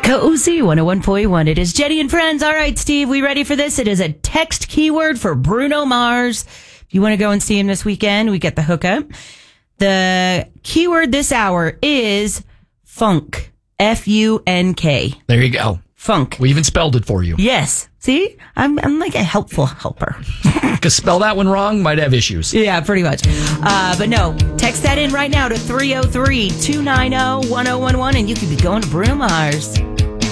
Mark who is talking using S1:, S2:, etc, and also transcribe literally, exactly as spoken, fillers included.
S1: Cozy one oh one point one. It is Jenny and Friends. All right, Steve, we ready for this? It is a text keyword for Bruno Mars. If you want to go and see him this weekend, we get the hookup. The keyword this hour is funk. F U N K.
S2: There you go.
S1: Funk.
S2: We even spelled it for you.
S1: Yes. See? I'm I'm like a helpful helper.
S2: Because spell that one wrong might have issues.
S1: Yeah, pretty much. Uh, but no, text that in right now to three oh three, two nine oh, one oh one one and you could be going to Bruno Mars.